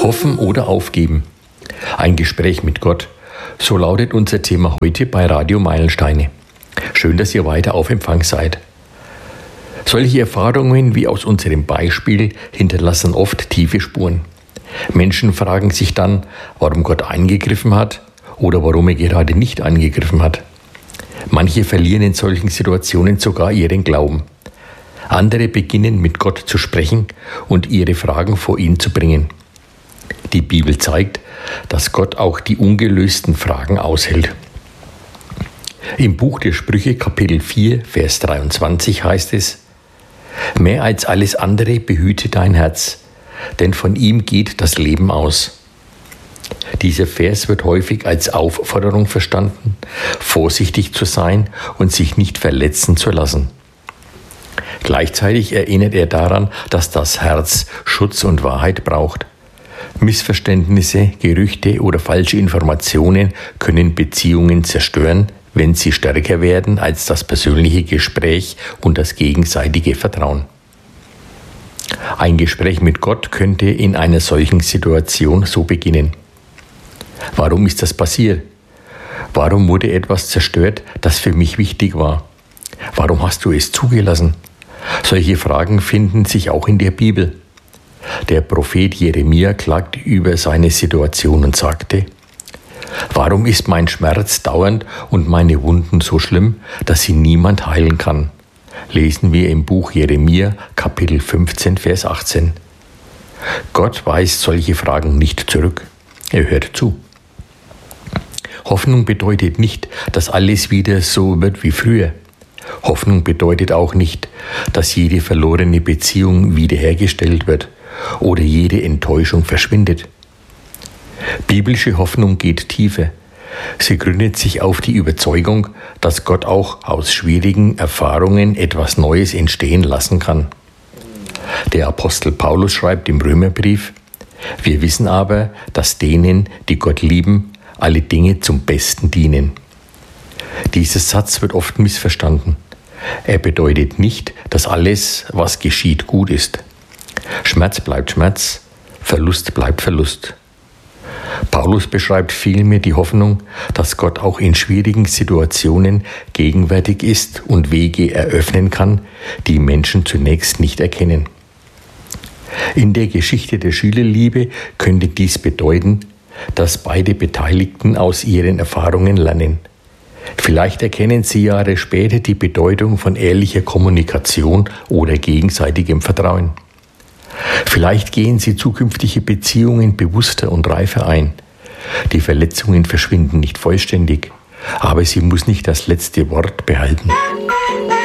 Hoffen oder aufgeben. Ein Gespräch mit Gott. So lautet unser Thema heute bei Radio Meilensteine. Schön, dass ihr weiter auf Empfang seid. Solche Erfahrungen wie aus unserem Beispiel hinterlassen oft tiefe Spuren. Menschen fragen sich dann, warum Gott eingegriffen hat oder warum er gerade nicht eingegriffen hat. Manche verlieren in solchen Situationen sogar ihren Glauben. Andere beginnen mit Gott zu sprechen und ihre Fragen vor ihn zu bringen. Die Bibel zeigt, dass Gott auch die ungelösten Fragen aushält. Im Buch der Sprüche, Kapitel 4, Vers 23 heißt es: Mehr als alles andere behüte dein Herz, denn von ihm geht das Leben aus. Dieser Vers wird häufig als Aufforderung verstanden, vorsichtig zu sein und sich nicht verletzen zu lassen. Gleichzeitig erinnert er daran, dass das Herz Schutz und Wahrheit braucht. Missverständnisse, Gerüchte oder falsche Informationen können Beziehungen zerstören, wenn sie stärker werden als das persönliche Gespräch und das gegenseitige Vertrauen. Ein Gespräch mit Gott könnte in einer solchen Situation so beginnen: Warum ist das passiert? Warum wurde etwas zerstört, das für mich wichtig war? Warum hast du es zugelassen? Solche Fragen finden sich auch in der Bibel. Der Prophet Jeremia klagte über seine Situation und sagte: Warum ist mein Schmerz dauernd und meine Wunden so schlimm, dass sie niemand heilen kann? Lesen wir im Buch Jeremia, Kapitel 15, Vers 18. Gott weist solche Fragen nicht zurück. Er hört zu. Hoffnung bedeutet nicht, dass alles wieder so wird wie früher. Hoffnung bedeutet auch nicht, dass jede verlorene Beziehung wiederhergestellt wird oder jede Enttäuschung verschwindet. Biblische Hoffnung geht tiefer. Sie gründet sich auf die Überzeugung, dass Gott auch aus schwierigen Erfahrungen etwas Neues entstehen lassen kann. Der Apostel Paulus schreibt im Römerbrief: Wir wissen aber, dass denen, die Gott lieben, alle Dinge zum Besten dienen. Dieser Satz wird oft missverstanden. Er bedeutet nicht, dass alles, was geschieht, gut ist. Schmerz bleibt Schmerz, Verlust bleibt Verlust. Paulus beschreibt vielmehr die Hoffnung, dass Gott auch in schwierigen Situationen gegenwärtig ist und Wege eröffnen kann, die Menschen zunächst nicht erkennen. In der Geschichte der Schülerliebe könnte dies bedeuten, dass beide Beteiligten aus ihren Erfahrungen lernen. Vielleicht erkennen sie Jahre später die Bedeutung von ehrlicher Kommunikation oder gegenseitigem Vertrauen. Vielleicht gehen sie zukünftige Beziehungen bewusster und reifer ein. Die Verletzungen verschwinden nicht vollständig, aber sie muss nicht das letzte Wort behalten.